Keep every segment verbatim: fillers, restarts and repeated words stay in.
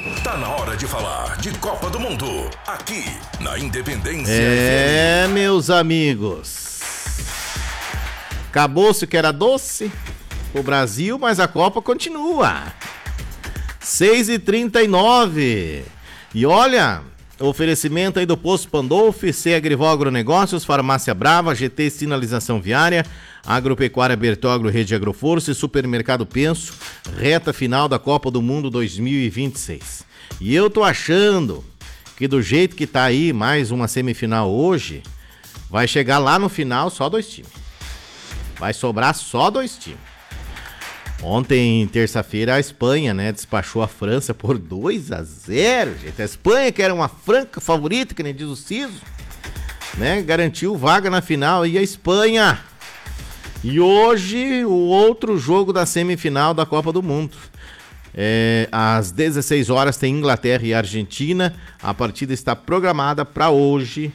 Tá na hora de falar de Copa do Mundo, aqui na Independência. É, meus amigos. Acabou-se o que era doce o Brasil, mas a Copa continua. seis e trinta e nove. E olha, oferecimento aí do Posto Pandolfi, C Agrival Agronegócios, Farmácia Brava, G T Sinalização Viária, Agropecuária Bertogro, Rede Agroforça e Supermercado Penso, reta final da Copa do Mundo dois mil e vinte e seis. E eu tô achando que do jeito que tá aí, mais uma semifinal hoje, vai chegar lá no final só dois times. Vai sobrar só dois times. Ontem, terça-feira, a Espanha, né, despachou a França por dois a zero, gente. A Espanha, que era uma franca favorita, que nem diz o Ciso, né, garantiu vaga na final. E a Espanha... E hoje, o outro jogo da semifinal da Copa do Mundo. É, às dezesseis horas tem Inglaterra e Argentina. A partida está programada para hoje,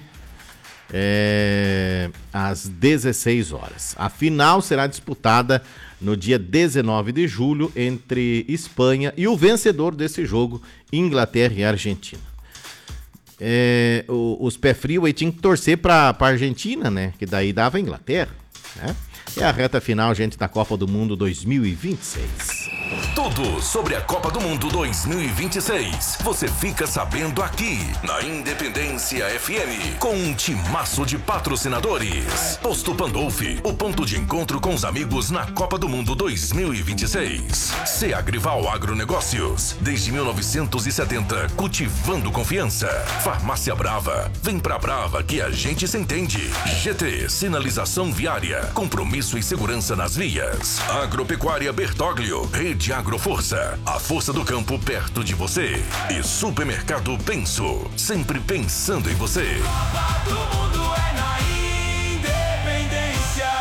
é, às dezesseis horas. A final será disputada no dia dezenove de julho entre Espanha e o vencedor desse jogo, Inglaterra e Argentina. É, o, os pé frio aí tinham que torcer para a Argentina, né? Que daí dava a Inglaterra, né? É a reta final, gente, da Copa do Mundo dois mil e vinte e seis. Tudo sobre a Copa do Mundo dois mil e vinte e seis. Você fica sabendo aqui na Independência F M, com um timaço de patrocinadores. Posto Pandolfi, o ponto de encontro com os amigos na Copa do Mundo dois mil e vinte e seis. C Agrival Agronegócios, desde mil novecentos e setenta, cultivando confiança. Farmácia Brava, vem pra Brava que a gente se entende. G T Sinalização Viária, compromisso e segurança nas vias. Agropecuária Bertoglio, Rede Agroforça, a força do campo perto de você. E Supermercado Penso, sempre pensando em você. Copa do Mundo é na Independência.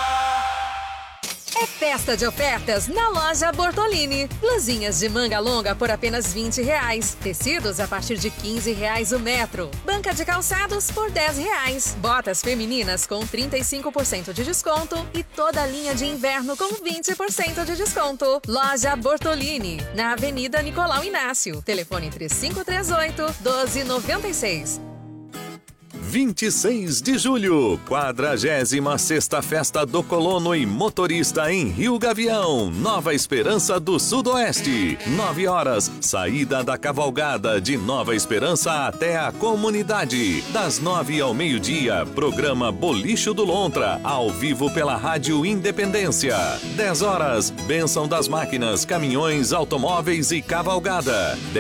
É festa de ofertas na loja Bortolini. Blusinhas de manga longa por apenas vinte reais. Tecidos a partir de quinze reais o metro. Banca de calçados por dez reais. Botas femininas com trinta e cinco por cento de desconto. E toda a linha de inverno com vinte por cento de desconto. Loja Bortolini, na Avenida Nicolau Inácio. Telefone três cinco três oito, um dois nove seis. vinte e seis de julho, quadragésima sexta Festa do Colono e Motorista em Rio Gavião, Nova Esperança do Sudoeste. nove horas, saída da cavalgada de Nova Esperança até a comunidade. Das nove ao meio-dia, programa Bolicho do Lontra, ao vivo pela Rádio Independência. dez horas, Bênção das Máquinas, Caminhões, Automóveis e Cavalgada.